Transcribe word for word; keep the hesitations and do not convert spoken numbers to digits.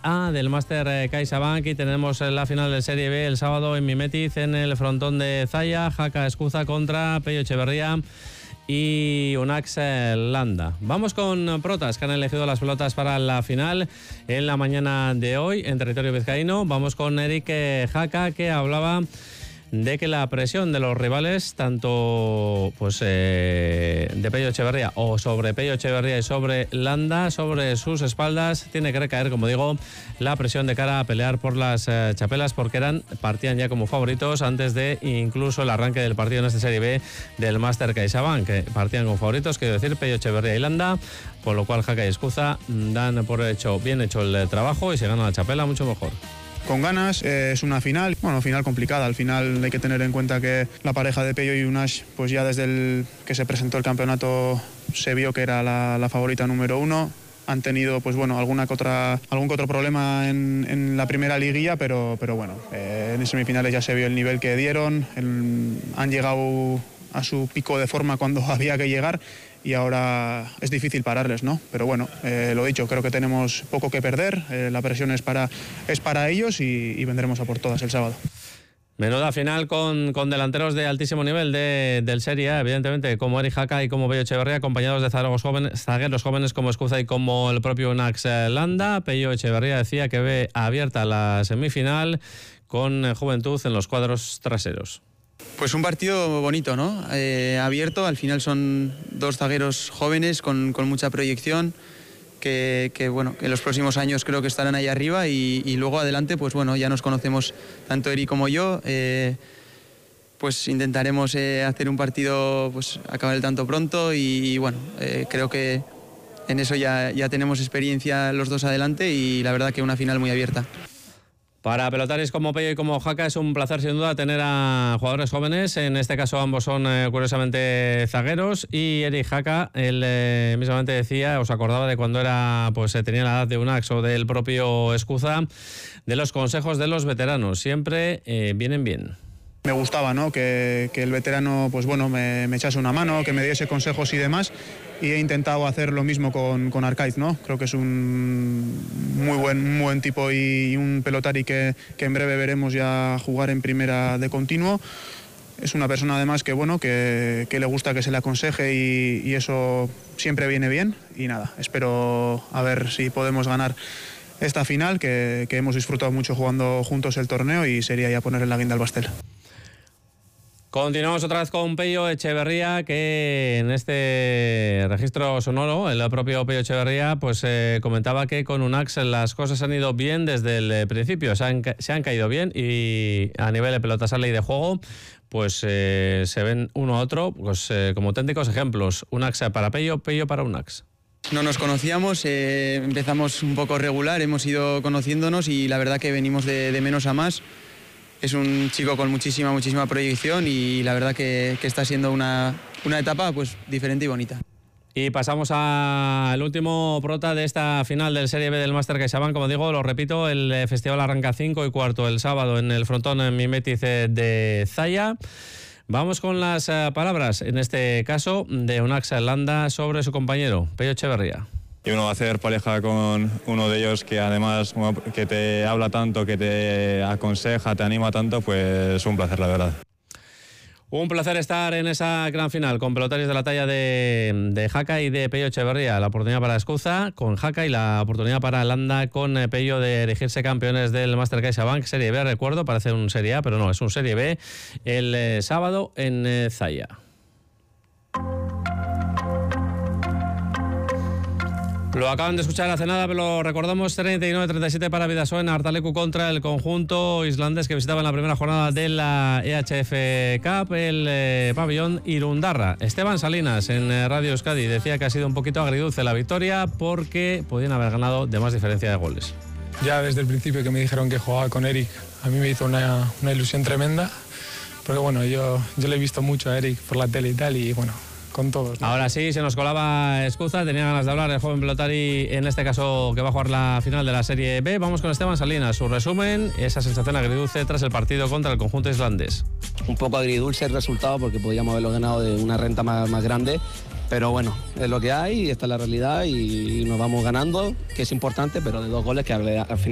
A del Máster CaixaBank, y tenemos la final de Serie B el sábado en Mimetiz, en el frontón de Zaya. Jaca Escuza contra Pello Echeverría y Unax Landa. Vamos con protas que han elegido las pelotas para la final en la mañana de hoy en territorio vizcaíno. Vamos con Eric Jaca, que hablaba de que la presión de los rivales, tanto pues eh, de Pello Echeverría o sobre Pello Echeverría y sobre Landa, sobre sus espaldas, tiene que recaer, como digo, la presión de cara a pelear por las eh, chapelas, porque eran partían ya como favoritos antes de incluso el arranque del partido en esta Serie B del Máster CaixaBank, que partían como favoritos, quiero decir, Pello Echeverría y Landa, por lo cual Jaca y Escuza dan por hecho bien hecho el trabajo y se gana la chapela mucho mejor. Con ganas, eh, es una final, bueno, final complicada. Al final hay que tener en cuenta que la pareja de Pello y Unax, pues ya desde el que se presentó el campeonato se vio que era la, la favorita número uno. Han tenido, pues bueno, alguna que otra, algún que otro problema en, en la primera liguilla, pero, pero bueno, eh, en semifinales ya se vio el nivel que dieron, el, han llegado a su pico de forma cuando había que llegar, y ahora es difícil pararles, ¿no? Pero bueno, eh, lo dicho, creo que tenemos poco que perder, eh, la presión es para, es para ellos y, y vendremos a por todas el sábado. Menuda final con, con delanteros de altísimo nivel de, del Serie A, evidentemente, como Eric Jaca y como Pello Echeverría, acompañados de zagueros jóvenes, zagueros jóvenes como Escuza y como el propio Unax Landa. Pello Echeverría decía que ve abierta la semifinal con juventud en los cuadros traseros. Pues un partido bonito, ¿no? Eh, abierto, al final son dos zagueros jóvenes con, con mucha proyección, que, que, bueno, que en los próximos años creo que estarán ahí arriba, y, y luego adelante, pues bueno, ya nos conocemos tanto Eric como yo, eh, pues intentaremos eh, hacer un partido, pues acabar el tanto pronto, y, y bueno, eh, creo que en eso ya, ya tenemos experiencia los dos adelante, y la verdad que una final muy abierta. Para pelotaris como Pello y como Jaca es un placer sin duda tener a jugadores jóvenes. En este caso ambos son eh, curiosamente zagueros, y Eric Jaca, él eh, mismamente decía, os acordaba de cuando era, pues eh, tenía la edad de Unax o del propio Escuza, de los consejos de los veteranos. Siempre eh, vienen bien. Me gustaba, ¿no? que, que el veterano, pues bueno, me, me echase una mano, que me diese consejos y demás, y he intentado hacer lo mismo con, con Arcaiz, ¿no? Creo que es un muy buen, muy buen tipo y un pelotari que, que en breve veremos ya jugar en primera de continuo. Es una persona además que, bueno, que, que le gusta que se le aconseje, y, y eso siempre viene bien, y nada, espero a ver si podemos ganar esta final, que, que hemos disfrutado mucho jugando juntos el torneo, y sería ya poner en la guinda al pastel. Continuamos otra vez con Pello Echeverría, que en este registro sonoro, el propio Pello Echeverría, pues eh, comentaba que con Unax las cosas han ido bien desde el principio, se han, se han caído bien, y a nivel de pelota sale y de juego, pues eh, se ven uno a otro pues, eh, como auténticos ejemplos. Unax para Pello, Pello para Unax. No nos conocíamos, eh, empezamos un poco regular, hemos ido conociéndonos, y la verdad que venimos de, de menos a más. Es un chico con muchísima, muchísima proyección, y la verdad que, que está siendo una, una etapa pues diferente y bonita. Y pasamos al último prota de esta final del Serie B del Máster CaixaBank. Como digo, lo repito, el festival arranca cinco y cuarto el sábado en el frontón en Mimetiz de Zaya. Vamos con las uh, palabras, en este caso, de Unax Landa sobre su compañero, Pello Echeverría. Y uno va a hacer pareja con uno de ellos que además que te habla tanto, que te aconseja, te anima tanto, pues es un placer, la verdad. Un placer estar en esa gran final con pelotarios de la talla de, de Jaca y de Pello Echeverría. La oportunidad para Escuza con Jaca y la oportunidad para Landa con Pello de erigirse campeones del Máster CaixaBank Serie B. Recuerdo, parece un Serie A, pero no, es un Serie B el eh, sábado en eh, Zaya. Lo acaban de escuchar hace nada, pero lo recordamos, treinta y nueve a treinta y siete para Bidasoa en Artalecu contra el conjunto islandés que visitaba en la primera jornada de la E H F Cup el eh, pabellón Irundarra. Esteban Salinas en eh, Radio Euskadi decía que ha sido un poquito agridulce la victoria porque podían haber ganado de más diferencia de goles. Ya desde el principio que me dijeron que jugaba con Eric, a mí me hizo una, una ilusión tremenda, porque bueno, yo, yo le he visto mucho a Eric por la tele y tal, y bueno, con todos, ¿no? Ahora sí, se nos colaba Escuza, tenía ganas de hablar el joven pelotari, en este caso que va a jugar la final de la Serie B. Vamos con Esteban Salinas, su resumen, esa sensación agridulce tras el partido contra el conjunto islandés. Un poco agridulce el resultado porque podríamos haberlo ganado de una renta más, más grande, pero bueno, es lo que hay, esta es la realidad y nos vamos ganando, que es importante, pero de dos goles que al final